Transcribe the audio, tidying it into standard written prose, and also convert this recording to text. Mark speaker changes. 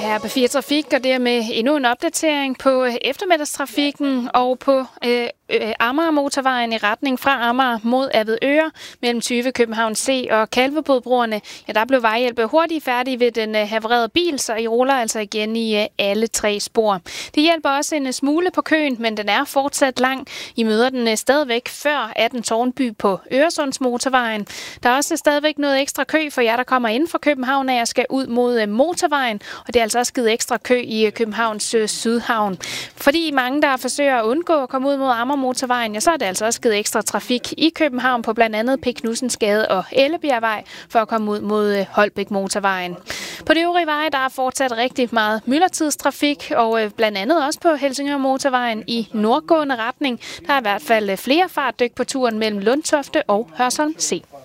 Speaker 1: Her er P4 Trafik, og det er med endnu en opdatering på eftermiddagstrafikken og på Amager-motorvejen i retning fra Amager mod Avedøre mellem 20 København C og Kalvebodbroerne. Ja, der blev vejhjælp hurtigt færdig ved den havererede bil, så I ruller altså igen i alle tre spor. Det hjælper også en smule på køen, men den er fortsat lang. I møder den stadigvæk før 18 Tårnby på Øresundsmotorvejen. Der er også stadigvæk noget ekstra kø for jer, der kommer ind fra København af og skal ud mod motorvejen, og det er altså også givet ekstra kø i Københavns Sydhavn. Fordi mange, der forsøger at undgå at komme ud mod Amager-motorvejen, ja, så er det altså også givet ekstra trafik i København på blandt andet P. Knudsensgade og Ellebjergvej for at komme ud mod Holbæk-motorvejen. På de øvrige veje, der er fortsat rigtig meget myldretidstrafik, og blandt andet også på Helsingør-motorvejen i nordgående retning. Der er i hvert fald flere fartdyk på turen mellem Lundtofte og Hørsholm C.